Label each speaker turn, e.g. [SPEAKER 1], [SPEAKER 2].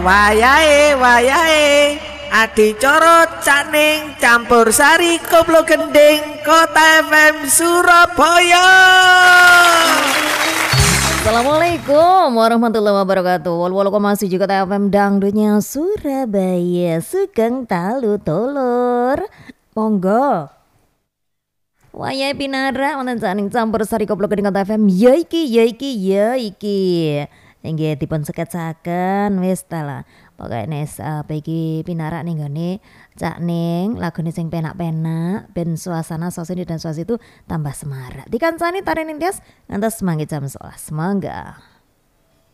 [SPEAKER 1] wayahe adicara Cakning campur sari koplo gending Kota FM Surabaya.
[SPEAKER 2] Assalamualaikum warahmatullahi wabarakatuh. Walau masih juga Kota FM dangdutnya Surabaya. Sugeng talu tolor. Monggo. Wayahe pinara wonten Cakning campur sari koplo gending Kota FM. Ya iki. Nggih dipun seketsaken wis ta lah. Pokoke nes iki pinarak ning gone Cakning lagune sing penak-penak ben suasana sosine dan suasana itu tambah semarak. Dikancani Tari Nintias ngantos mangke jam 11. Mangga.